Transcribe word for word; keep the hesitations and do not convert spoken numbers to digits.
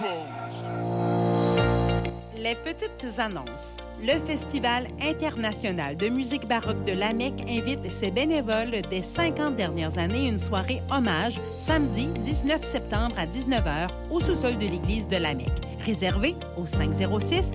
Les petites annonces. Le Festival international de musique baroque de Lamec invite ses bénévoles des cinquante dernières années à une soirée hommage samedi dix-neuf septembre à dix-neuf heures au sous-sol de l'église de Lamec. Réservé au cinq zéro six